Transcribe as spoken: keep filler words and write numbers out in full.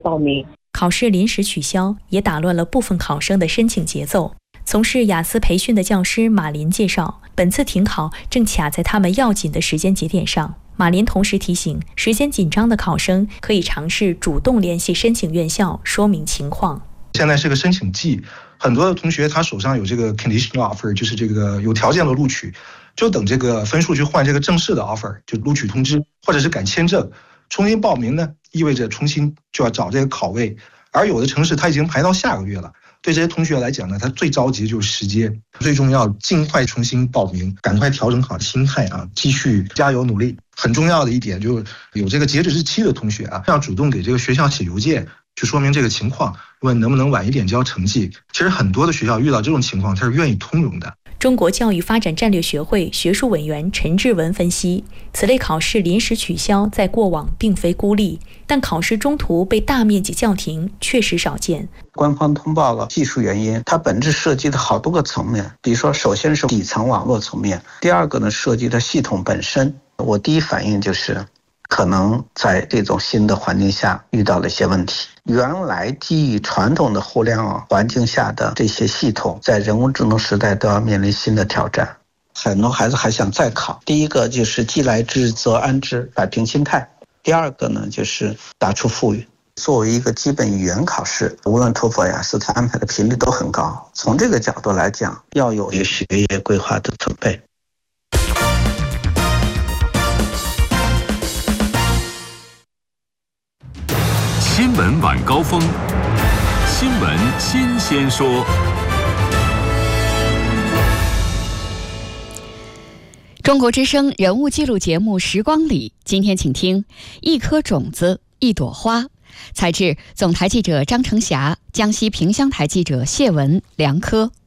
报名。 考试临时取消，也打乱了部分考生的申请节奏。从事雅思培训的教师马林介绍，本次停考正卡在他们要紧的时间节点上。马林同时提醒，时间紧张的考生可以尝试主动联系申请院校说明情况。 现在是个申请季，很多的同学他手上有这个 conditional offer， 就是这个有条件的录取，就等这个分数去换这个正式的 offer， 就录取通知或者是改签证。重新报名呢，意味着重新就要找这个考位，而有的城市他已经排到下个月了。对这些同学来讲呢，他最着急就是时间，最重要尽快重新报名，赶快调整好心态啊，继续加油努力。很重要的一点就是有这个截止日期的同学啊，要主动给这个学校写邮件去说明这个情况，问能不能晚一点交成绩。其实很多的学校遇到这种情况，他是愿意通融的。 中国教育发展战略学会学术委员陈志文分析，此类考试临时取消在过往并非孤立，但考试中途被大面积叫停确实少见。 官方通报了技术原因，它本质涉及的好多个层面，比如说首先是底层网络层面，第二个呢涉及的系统本身。我第一反应就是可能在这种新的环境下遇到了一些问题。原来基于传统的互联网环境下的这些系统，在人工智能时代都要面临新的挑战。很多孩子还想再考，第一个就是既来之则安之，摆平心态；第二个呢就是打出富裕。作为一个基本语言考试，无论托福雅思，它安排的频率都很高。从这个角度来讲，要有一个学业规划的准备。 新闻晚高峰，新闻新鲜说。 中国之声人物记录节目《时光里》，今天请听一颗种子，一朵花。采制总台记者张成霞，江西萍乡台记者谢文、梁科。